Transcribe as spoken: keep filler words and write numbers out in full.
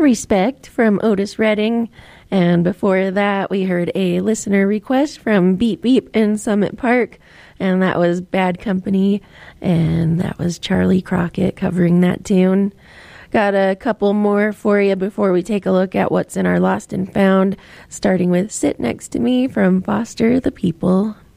Respect from Otis Redding. And before that, we heard a listener request from Beep Beep in Summit Park. And that was Bad Company. And that was Charlie Crockett covering that tune. Got a couple more for you before we take a look at what's in our Lost and Found. Starting with Sit Next to Me from Foster the People.